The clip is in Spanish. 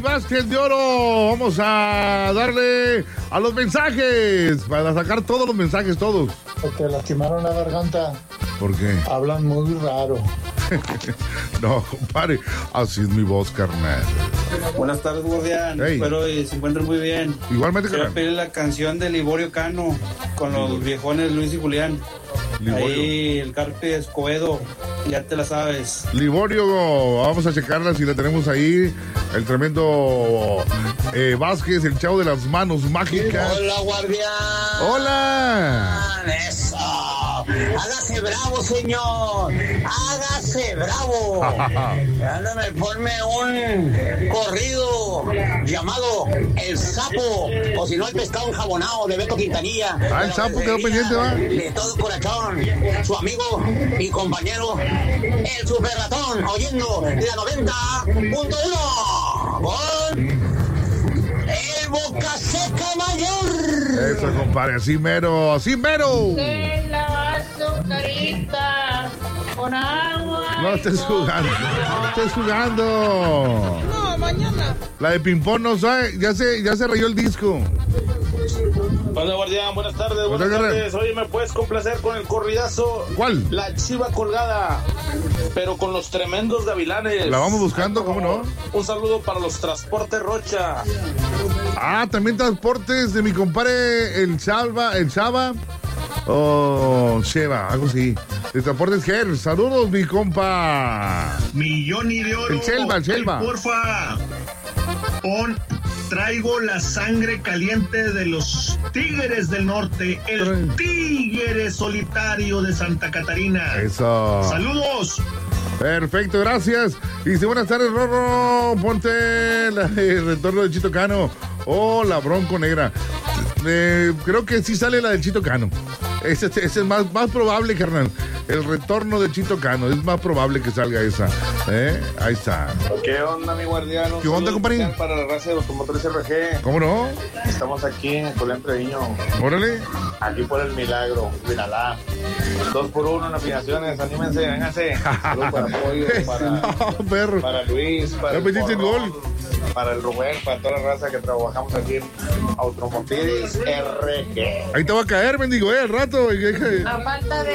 Vázquez de Oro. Vamos a darle a los mensajes, para sacar todos los mensajes, todos. Te lastimaron la garganta. ¿Por qué? Hablan muy raro. No, compadre, así es mi voz, carnal. Buenas tardes, guardián. Hey. Espero y se encuentren muy bien. Igualmente, Quiero carnal. pedir la canción de Liborio Cano con los viejones Luis y Julián. Liborio. Ahí el Carpe Escobedo, ya te la sabes. Liborio, vamos a checarla si la tenemos ahí. El tremendo Vázquez, el chavo de las manos mágicas. Hola, guardián. Hola. Eso. Hágase bravo, señor. Hágase bravo. Ándame, ponme un corrido llamado El Sapo, o si no, El Pescado Enjabonado de Beto Quintanilla. Ah, El Sapo quedó pendiente, ¿va? De todo corazón, su amigo y compañero, el Super Ratón, oyendo la 90.1. Con el Boca Seca Mayor. Eso, compadre, así mero, así mero. Se lava su carita con agua. No estés jugando, no estés jugando. No, mañana. La de ping-pong no sabe, ya se rayó el disco. Hola, guardián, buenas tardes, Buenas buenas tardes. tardes. Oye, ¿me puedes complacer con el corridazo? ¿Cuál? La chiva colgada, pero con los tremendos gavilanes. La vamos buscando, ¿cómo no? Un saludo para los Transportes Rocha. Ah, también transportes de mi compadre el Chava o Sheva, algo así. De transportes Ger, saludos mi compa. Millón y de oro. El Selva. Ay, porfa, traigo la sangre caliente de los Tigres del Norte, el Tigre solitario de Santa Catarina. Eso. Saludos. Perfecto, gracias. Y dice, buenas tardes, Rorro. Ponte el retorno de Chito Cano. Oh, la Bronco Negra. Creo que sí sale la del Chito Cano. Ese es más probable, carnal. El retorno de Chito Cano. Es más probable que salga esa. Ahí está. ¿Qué onda, mi guardiano? ¿Qué onda, compadre? Para la raza de los Automotores RG. ¿Cómo no? Estamos aquí en Colén Treviño, Órale. aquí por el Milagro, Vinalá. 2x1 en afinaciones, anímense, vénganse. Saludos para Pollo, No, perro. para Luis, para Ya el metiste el Porrón, gol. para el Rubén, para toda la raza que trabajamos aquí en Automotores RG. Ahí te va a caer, mendigo, al rato. A falta de